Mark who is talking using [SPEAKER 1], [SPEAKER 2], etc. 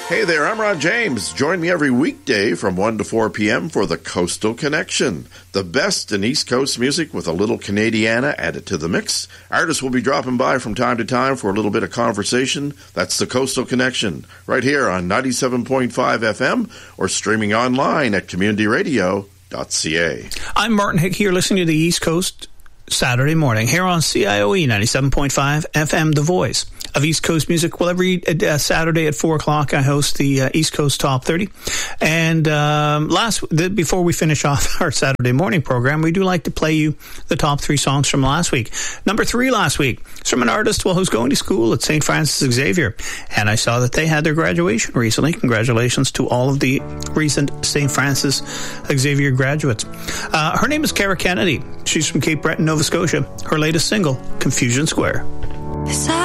[SPEAKER 1] Hey there, I'm Rod James. Join me every weekday from 1 to 4 p.m. for the Coastal Connection. The best in East Coast music with a little Canadiana added to the mix. Artists will be dropping by from time to time for a little bit of conversation. That's the Coastal Connection, right here on 97.5 FM or streaming online at communityradio.ca.
[SPEAKER 2] I'm Martin Hick here listening to the East Coast Saturday morning here on CIOE 97.5 FM, the voice of East Coast music. Well, every Saturday at 4 o'clock, I host the East Coast Top 30. And before we finish off our Saturday morning program, we do like to play you the top 3 songs from last week. Number 3 last week is from an artist, who's going to school at St. Francis Xavier. And I saw that they had their graduation recently. Congratulations to all of the recent St. Francis Xavier graduates. Her name is Cara Kennedy. She's from Cape Breton, Nova Scotia. Her latest single, Confusion Square.